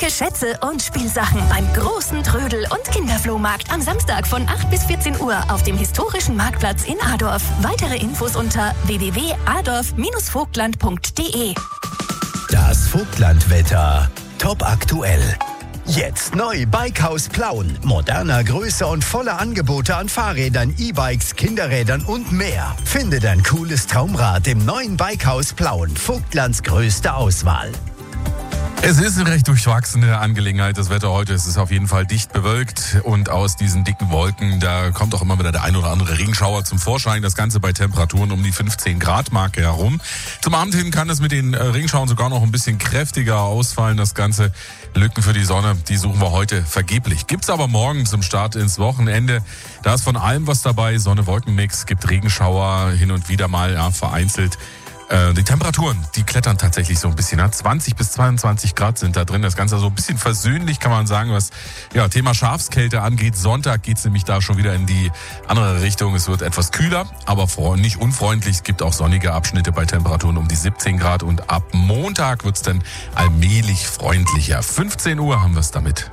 Geschenke, Schätze und Spielsachen beim großen Trödel- und Kinderflohmarkt am Samstag von 8 bis 14 Uhr auf dem historischen Marktplatz in Adorf. Weitere Infos unter www.adorf-vogtland.de. Das Vogtlandwetter. Top aktuell. Jetzt neu Bikehaus Plauen. Moderner Größe und volle Angebote an Fahrrädern, E-Bikes, Kinderrädern und mehr. Finde dein cooles Traumrad im neuen Bikehaus Plauen. Vogtlands größte Auswahl. Es ist eine recht durchwachsene Angelegenheit, das Wetter heute. Es ist auf jeden Fall dicht bewölkt und aus diesen dicken Wolken, da kommt auch immer wieder der ein oder andere Regenschauer zum Vorschein. Das Ganze bei Temperaturen um die 15 Grad Marke herum. Zum Abend hin kann es mit den Regenschauern sogar noch ein bisschen kräftiger ausfallen. Das Ganze Lücken für die Sonne, die suchen wir heute vergeblich. Gibt's aber morgen zum Start ins Wochenende. Da ist von allem was dabei. Sonne-Wolken-Mix, gibt Regenschauer hin und wieder mal, ja, vereinzelt. Die Temperaturen, die klettern tatsächlich so ein bisschen. 20 bis 22 Grad sind da drin. Das Ganze so ein bisschen versöhnlich, kann man sagen, was Thema Schafskälte angeht. Sonntag geht's nämlich da schon wieder in die andere Richtung. Es wird etwas kühler, aber nicht unfreundlich. Es gibt auch sonnige Abschnitte bei Temperaturen um die 17 Grad. Und ab Montag wird's dann allmählich freundlicher. 15 Uhr haben wir's damit.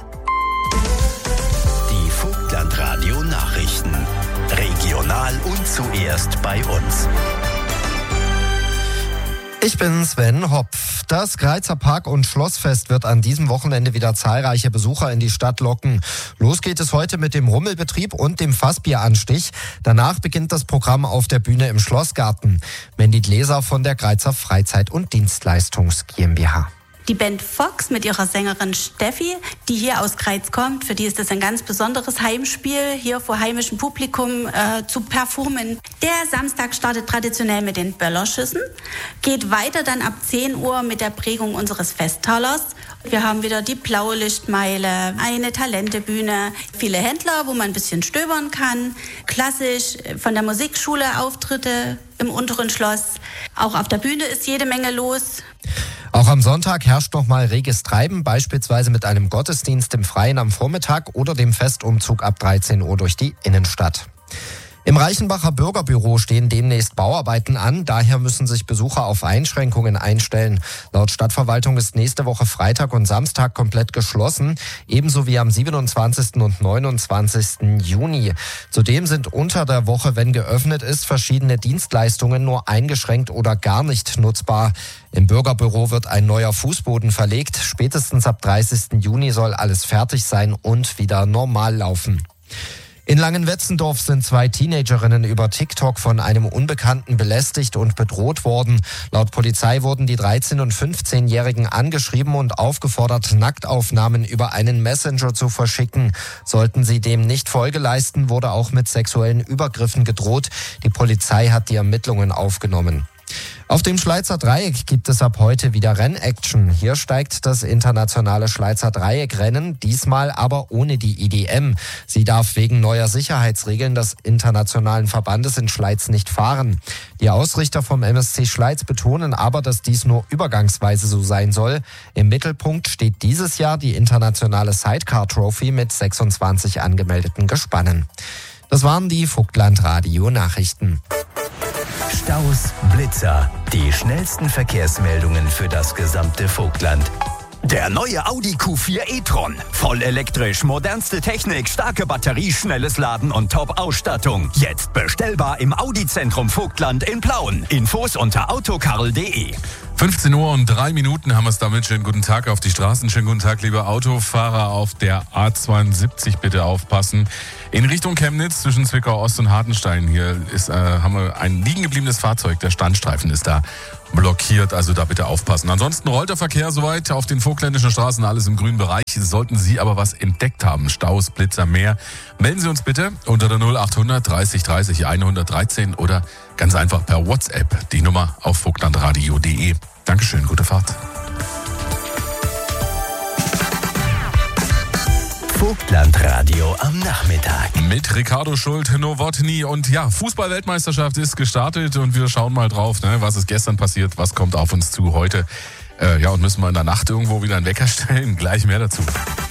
Die Vogtlandradio Nachrichten. Regional und zuerst bei uns. Ich bin Sven Hopf. Das Greizer Park- und Schlossfest wird an diesem Wochenende wieder zahlreiche Besucher in die Stadt locken. Los geht es heute mit dem Rummelbetrieb und dem Fassbieranstich. Danach beginnt das Programm auf der Bühne im Schlossgarten. Mandy Gläser von der Greizer Freizeit- und Dienstleistungs GmbH. Die Band Fox mit ihrer Sängerin Steffi, die hier aus Greiz kommt, für die ist es ein ganz besonderes Heimspiel, hier vor heimischem Publikum zu performen. Der Samstag startet traditionell mit den Böllerschüssen, geht weiter dann ab 10 Uhr mit der Prägung unseres Festtalers. Wir haben wieder die Blaulichtmeile, eine Talentebühne, viele Händler, wo man ein bisschen stöbern kann. Klassisch von der Musikschule Auftritte im unteren Schloss. Auch auf der Bühne ist jede Menge los. Auch am Sonntag herrscht noch mal reges Treiben, beispielsweise mit einem Gottesdienst im Freien am Vormittag oder dem Festumzug ab 13 Uhr durch die Innenstadt. Im Reichenbacher Bürgerbüro stehen demnächst Bauarbeiten an. Daher müssen sich Besucher auf Einschränkungen einstellen. Laut Stadtverwaltung ist nächste Woche Freitag und Samstag komplett geschlossen. Ebenso wie am 27. und 29. Juni. Zudem sind unter der Woche, wenn geöffnet ist, verschiedene Dienstleistungen nur eingeschränkt oder gar nicht nutzbar. Im Bürgerbüro wird ein neuer Fußboden verlegt. Spätestens ab 30. Juni soll alles fertig sein und wieder normal laufen. In Langenwetzendorf sind 2 Teenagerinnen über TikTok von einem Unbekannten belästigt und bedroht worden. Laut Polizei wurden die 13- und 15-Jährigen angeschrieben und aufgefordert, Nacktaufnahmen über einen Messenger zu verschicken. Sollten sie dem nicht Folge leisten, wurde auch mit sexuellen Übergriffen gedroht. Die Polizei hat die Ermittlungen aufgenommen. Auf dem Schleizer Dreieck gibt es ab heute wieder Rennaction. Hier steigt das internationale Schleizer Dreieck-Rennen, diesmal aber ohne die IDM. Sie darf wegen neuer Sicherheitsregeln des internationalen Verbandes in Schleiz nicht fahren. Die Ausrichter vom MSC Schleiz betonen aber, dass dies nur übergangsweise so sein soll. Im Mittelpunkt steht dieses Jahr die internationale Sidecar Trophy mit 26 angemeldeten Gespannen. Das waren die Vogtland-Radio-Nachrichten. Staus, Blitzer, die schnellsten Verkehrsmeldungen für das gesamte Vogtland. Der neue Audi Q4 e-tron. Voll elektrisch, modernste Technik, starke Batterie, schnelles Laden und Top-Ausstattung. Jetzt bestellbar im Audi-Zentrum Vogtland in Plauen. Infos unter autokarl.de. 15 Uhr und 3 Minuten haben wir es damit. Schönen guten Tag auf die Straßen. Schönen guten Tag, liebe Autofahrer auf der A72. Bitte aufpassen. In Richtung Chemnitz zwischen Zwickau Ost und Hartenstein. Hier haben wir ein liegen gebliebenes Fahrzeug. Der Standstreifen ist da blockiert, also da bitte aufpassen. Ansonsten rollt der Verkehr soweit auf den vogtländischen Straßen, alles im grünen Bereich. Sollten Sie aber was entdeckt haben, Staus, Blitzer, mehr, melden Sie uns bitte unter der 0800 30 30 113 oder ganz einfach per WhatsApp die Nummer auf vogtlandradio.de. Dankeschön, gute Fahrt. Vogtlandradio am Nachmittag. Mit Ricardo Schult, Nowotny und ja, Fußball-Weltmeisterschaft ist gestartet und wir schauen mal drauf, was ist gestern passiert, was kommt auf uns zu heute. Und müssen wir in der Nacht irgendwo wieder einen Wecker stellen? Gleich mehr dazu.